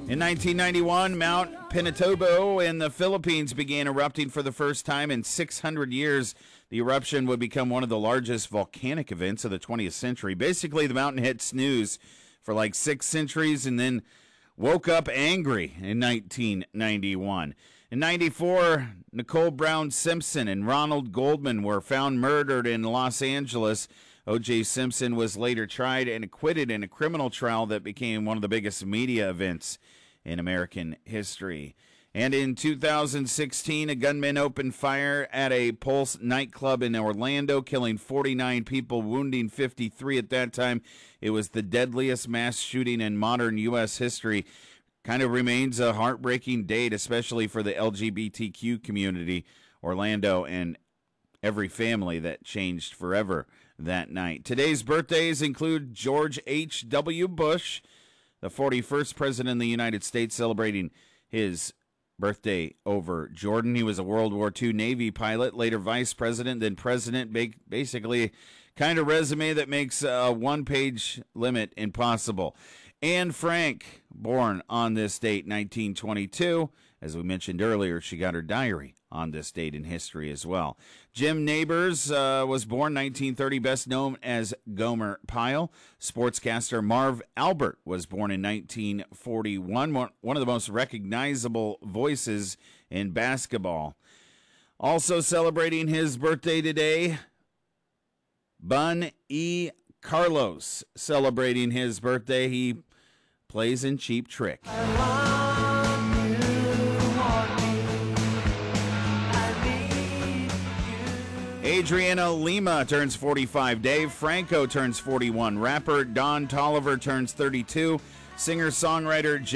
In 1991, Mount Pinatubo in the Philippines began erupting for the first time in 600 years. The eruption would become one of the largest volcanic events of the 20th century. Basically, the mountain hit snooze for like 6 centuries and then woke up angry in 1991. In 94, Nicole Brown Simpson and Ronald Goldman were found murdered in Los Angeles. O.J. Simpson was later tried and acquitted in a criminal trial that became one of the biggest media events in American history. And in 2016, a gunman opened fire at a Pulse nightclub in Orlando, killing 49 people, wounding 53 at that time. It was the deadliest mass shooting in modern U.S. history. Kind of remains a heartbreaking date, especially for the LGBTQ community, Orlando, and every family that changed forever that night. Today's birthdays include George H.W. Bush, the 41st president of the United States, celebrating his birthday over Jordan. He was a World War II Navy pilot, later vice president, then president. Basically, kind of resume that makes a one-page limit impossible. Anne Frank, born on this date, 1922. As we mentioned earlier, she got her diary on this date in history as well. Jim Nabors was born 1930, best known as Gomer Pyle. Sportscaster Marv Albert was born in 1941, one of the most recognizable voices in basketball. Also celebrating his birthday today, Bun E. Carlos, celebrating his birthday. He plays in Cheap Trick. Adriana Lima turns 45. Dave Franco turns 41. Rapper Don Tolliver turns 32. Singer-songwriter